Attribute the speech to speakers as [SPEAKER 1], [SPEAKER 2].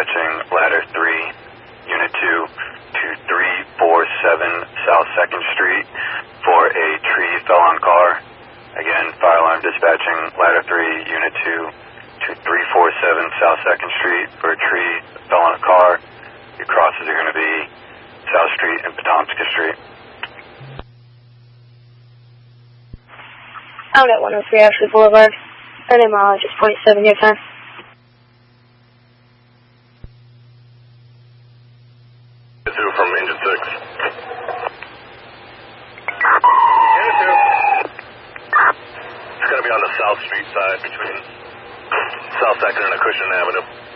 [SPEAKER 1] dispatching ladder 3, unit 2 to 347 South 2nd Street for a tree fell on car. Again, fire alarm dispatching ladder 3, unit 2 to 347 South 2nd Street for a tree fell on a car. Your crosses are going to be South Street and Potomska Street.
[SPEAKER 2] Out at 103 Ashley Boulevard. Early mileage is 47 your time.
[SPEAKER 1] From engine 6. It's going to be on the South Street side between South 2nd and Acushnet Avenue.